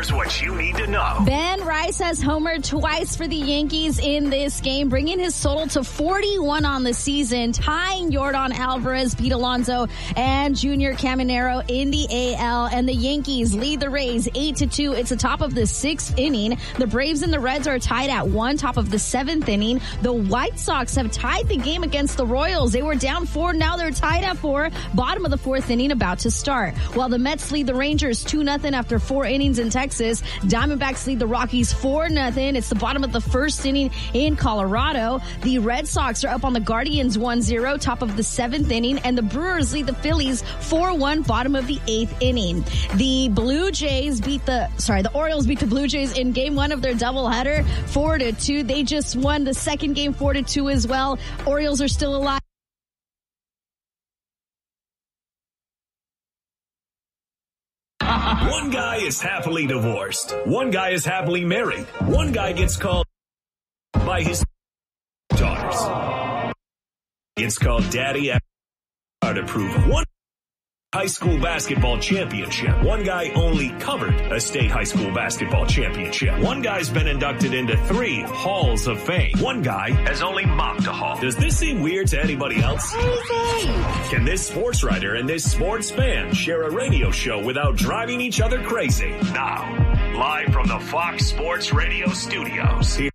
Here's what you need to know. Ben Rice has homered twice for the Yankees in this game, bringing his total to 41 on the season, tying Yordan Alvarez, Pete Alonso, and Junior Caminero in the AL. And the Yankees lead the Rays 8-2. It's the top of the 6th inning. The Braves and the Reds are tied at 1, top of the 7th inning. The White Sox have tied the game against the Royals. They were down 4. Now they're tied at 4. Bottom of the 4th inning about to start. While the Mets lead the Rangers 2-0 after 4 innings in Texas. Diamondbacks lead the Rockies 4-0. It's the bottom of the 1st inning in Colorado. The Red Sox are up on the Guardians 1-0, top of the 7th inning. And the Brewers lead the Phillies 4-1, bottom of the 8th inning. The Orioles beat the Blue Jays in game 1 of their doubleheader 4-2. They just won the second game 4-2 as well. Orioles are still alive. One guy is happily divorced. One guy is happily married. One guy gets called by his daughters. It's called Daddy to prove one high school basketball championship. One guy only covered a state high school basketball championship. One guy's been inducted into 3 halls of fame. One guy has only mopped a hall. Does this seem weird to anybody else? Can this sports writer and this sports fan share a radio show without driving each other crazy? Now, live from the Fox Sports Radio studios.